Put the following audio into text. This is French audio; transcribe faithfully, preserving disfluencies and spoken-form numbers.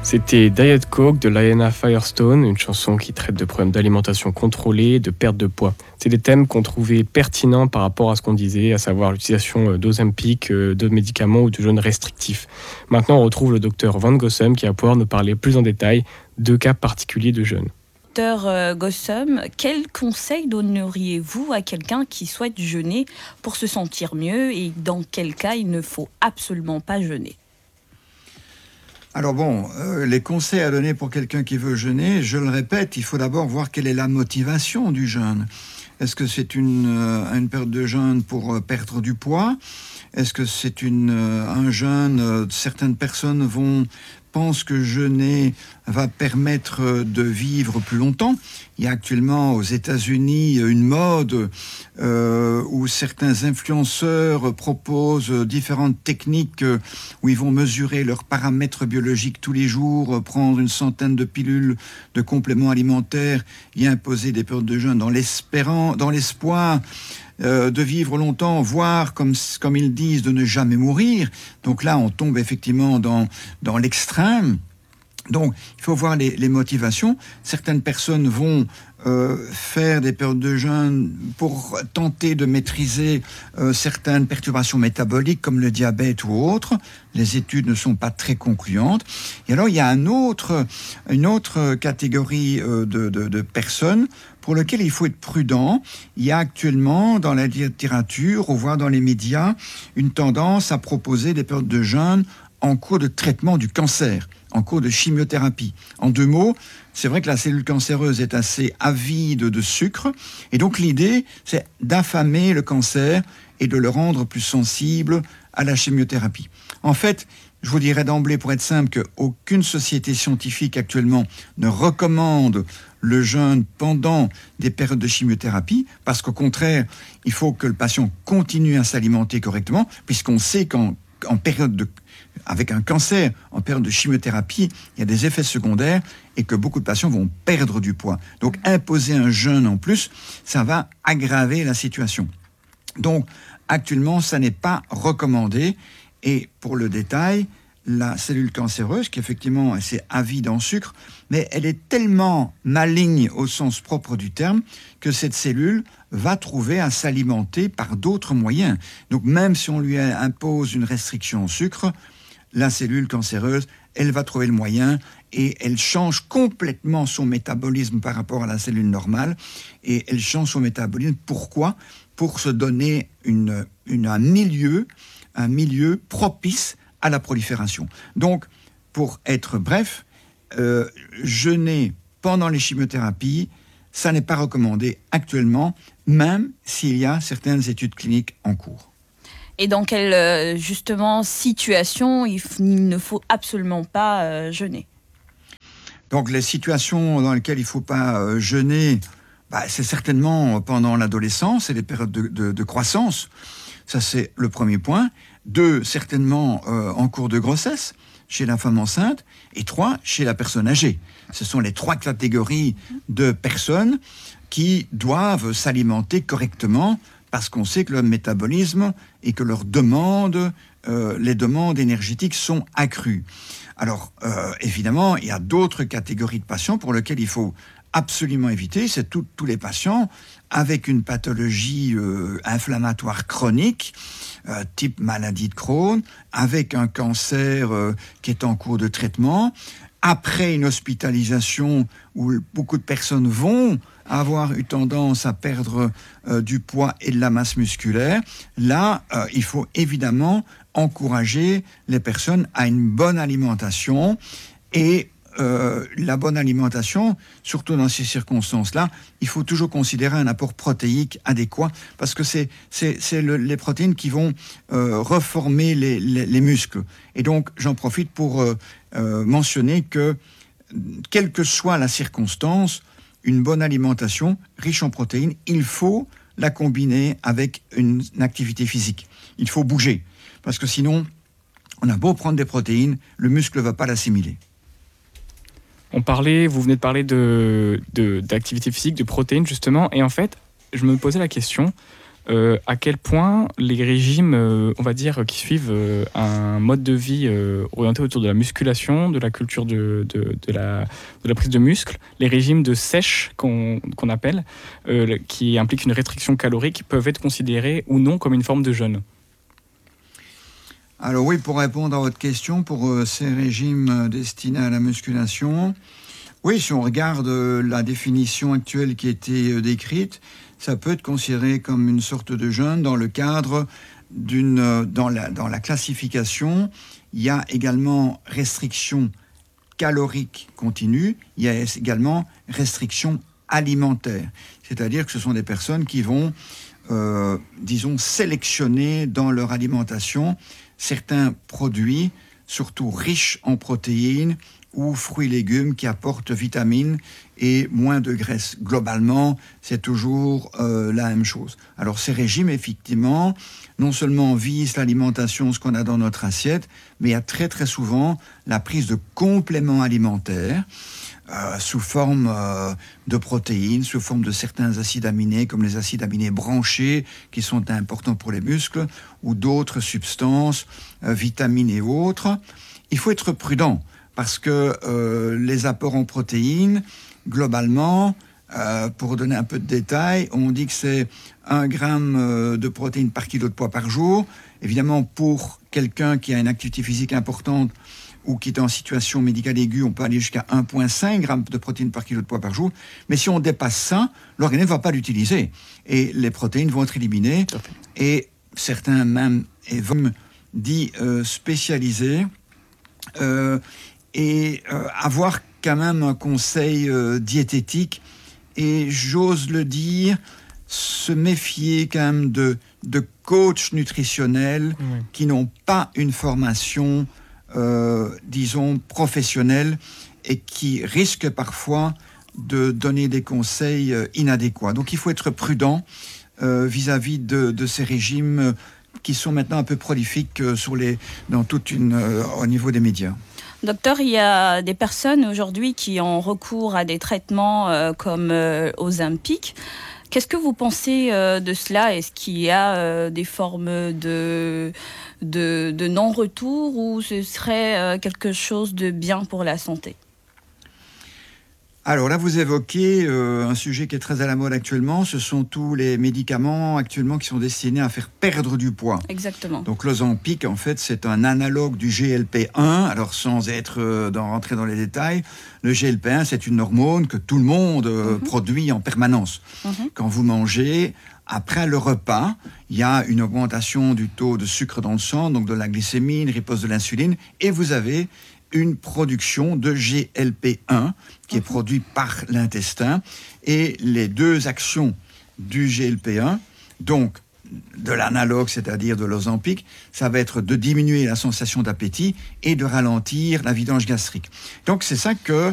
C'était Diet Coke de Lyanna Firestone, une chanson qui traite de problèmes d'alimentation contrôlée et de perte de poids. C'est des thèmes qu'on trouvait pertinents par rapport à ce qu'on disait, à savoir l'utilisation d'Ozempic, de médicaments ou de jeûnes restrictifs. Maintenant, on retrouve le docteur Van Gossem qui va pouvoir nous parler plus en détail de cas particuliers de jeûne. Docteur Gossem, quels conseils donneriez-vous à quelqu'un qui souhaite jeûner pour se sentir mieux et dans quel cas il ne faut absolument pas jeûner ? Alors bon, euh, les conseils à donner pour quelqu'un qui veut jeûner, je le répète, il faut d'abord voir quelle est la motivation du jeûne. Est-ce que c'est une, euh, une période de jeûne pour euh, perdre du poids ? Est-ce que c'est une, euh, un jeûne euh, certaines personnes vont pensent que jeûner va permettre de vivre plus longtemps. Il y a actuellement aux États-Unis une mode euh, où certains influenceurs proposent différentes techniques où ils vont mesurer leurs paramètres biologiques tous les jours, prendre une centaine de pilules de compléments alimentaires et imposer des périodes de jeûne dans l'espérant, dans l'espoir Euh, de vivre longtemps, voire, comme, comme ils disent, de ne jamais mourir. Donc là, on tombe effectivement dans, dans l'extrême. Donc, il faut voir les, les motivations. Certaines personnes vont euh, faire des périodes de jeûne pour tenter de maîtriser euh, certaines perturbations métaboliques, comme le diabète ou autres. Les études ne sont pas très concluantes. Et alors, il y a un autre, une autre catégorie euh, de, de, de personnes pour lequel il faut être prudent. Il y a actuellement dans la littérature, ou voire dans les médias, une tendance à proposer des périodes de jeûne en cours de traitement du cancer, en cours de chimiothérapie. En deux mots, c'est vrai que la cellule cancéreuse est assez avide de sucre, et donc l'idée, c'est d'affamer le cancer et de le rendre plus sensible à la chimiothérapie. En fait, je vous dirais d'emblée, pour être simple, qu'aucune société scientifique actuellement ne recommande le jeûne pendant des périodes de chimiothérapie, parce qu'au contraire, il faut que le patient continue à s'alimenter correctement, puisqu'on sait qu'en en période de, avec un cancer, en période de chimiothérapie, il y a des effets secondaires et que beaucoup de patients vont perdre du poids. Donc imposer un jeûne en plus, ça va aggraver la situation. Donc actuellement, ça n'est pas recommandé. Et pour le détail, la cellule cancéreuse, qui effectivement est assez avide en sucre, mais elle est tellement maligne au sens propre du terme que cette cellule va trouver à s'alimenter par d'autres moyens. Donc même si on lui impose une restriction au sucre, la cellule cancéreuse, elle va trouver le moyen et elle change complètement son métabolisme par rapport à la cellule normale. Et elle change son métabolisme. Pourquoi ? Pour se donner une, une, un milieu, un milieu propice à la prolifération. Donc, pour être bref, euh, jeûner pendant les chimiothérapies, ça n'est pas recommandé actuellement, même s'il y a certaines études cliniques en cours. Et dans quelle, justement, situation il, f- il ne faut absolument pas euh, jeûner ? Donc, les situations dans lesquelles il ne faut pas euh, jeûner, bah, c'est certainement pendant l'adolescence et les périodes de, de, de croissance. Ça, c'est le premier point. Deux, certainement euh, en cours de grossesse, chez la femme enceinte. Et trois, chez la personne âgée. Ce sont les trois catégories de personnes qui doivent s'alimenter correctement parce qu'on sait que leur métabolisme et que leurs demandes, euh, les demandes énergétiques sont accrues. Alors, euh, évidemment, il y a d'autres catégories de patients pour lesquelles il faut absolument éviter, c'est tout, tous les patients avec une pathologie euh, inflammatoire chronique, euh, type maladie de Crohn, avec un cancer euh, qui est en cours de traitement, après une hospitalisation où beaucoup de personnes vont avoir eu tendance à perdre euh, du poids et de la masse musculaire. Là, euh, il faut évidemment encourager les personnes à une bonne alimentation et Euh, la bonne alimentation, surtout dans ces circonstances-là, il faut toujours considérer un apport protéique adéquat parce que c'est, c'est, c'est le, les protéines qui vont euh, reformer les, les, les muscles. Et donc, j'en profite pour euh, euh, mentionner que, quelle que soit la circonstance, une bonne alimentation riche en protéines, il faut la combiner avec une, une activité physique. Il faut bouger parce que sinon, on a beau prendre des protéines, le muscle ne va pas l'assimiler. On parlait, vous venez de parler de, de, d'activité physique, de protéines justement, et en fait, je me posais la question, euh, à quel point les régimes, euh, on va dire, qui suivent euh, un mode de vie euh, orienté autour de la musculation, de la culture de, de, de, la, de la prise de muscle, les régimes de sèche qu'on, qu'on appelle, euh, qui impliquent une restriction calorique, peuvent être considérés ou non comme une forme de jeûne? Alors oui, pour répondre à votre question, pour euh, ces régimes euh, destinés à la musculation, oui, si on regarde euh, la définition actuelle qui a été euh, décrite, ça peut être considéré comme une sorte de jeûne dans le cadre d'une... Euh, dans, la, dans la classification, il y a également restriction calorique continue, il y a également restriction alimentaire. C'est-à-dire que ce sont des personnes qui vont, euh, disons, sélectionner dans leur alimentation certains produits, surtout riches en protéines ou fruits et légumes qui apportent vitamines et moins de graisse. Globalement, c'est toujours euh, la même chose. Alors ces régimes, effectivement, non seulement visent l'alimentation, ce qu'on a dans notre assiette, mais il y a très très souvent la prise de compléments alimentaires Euh, sous forme euh, de protéines, sous forme de certains acides aminés, comme les acides aminés branchés, qui sont importants pour les muscles, ou d'autres substances, euh, vitamines et autres. Il faut être prudent, parce que euh, les apports en protéines, globalement, euh, pour donner un peu de détails, on dit que c'est un gramme de protéines par kilo de poids par jour. Évidemment, pour quelqu'un qui a une activité physique importante, ou qui est en situation médicale aiguë, on peut aller jusqu'à un virgule cinq grammes de protéines par kilo de poids par jour. Mais si on dépasse ça, l'organisme ne va pas l'utiliser. Et les protéines vont être éliminées. Et certains même dit euh, spécialisés euh, et euh, avoir quand même un conseil euh, diététique. Et j'ose le dire, se méfier quand même de, de coachs nutritionnels oui. qui n'ont pas une formation Euh, disons, professionnels et qui risquent parfois de donner des conseils euh, inadéquats. Donc il faut être prudent euh, vis-à-vis de, de ces régimes qui sont maintenant un peu prolifiques euh, sur les, dans toute une, euh, au niveau des médias. Docteur, il y a des personnes aujourd'hui qui ont recours à des traitements euh, comme euh, Ozempic. Qu'est-ce que vous pensez euh, de cela? Est-ce qu'il y a euh, des formes de, de, de non-retour ou ce serait euh, quelque chose de bien pour la santé? Alors là, vous évoquez euh, un sujet qui est très à la mode actuellement. Ce sont tous les médicaments actuellement qui sont destinés à faire perdre du poids. Exactement. Donc l'Ozempic, en fait, c'est un analogue du G L P un. Alors sans être euh, dans, rentrer dans les détails, le G L P un, c'est une hormone que tout le monde euh, mm-hmm. produit en permanence. Mm-hmm. Quand vous mangez, après le repas, il y a une augmentation du taux de sucre dans le sang, donc de la glycémie, une riposte de l'insuline, et vous avez une production de G L P un qui est produit par l'intestin. Et les deux actions du G L P un, donc de l'analogue, c'est-à-dire de l'Ozempic, ça va être de diminuer la sensation d'appétit et de ralentir la vidange gastrique. Donc c'est ça que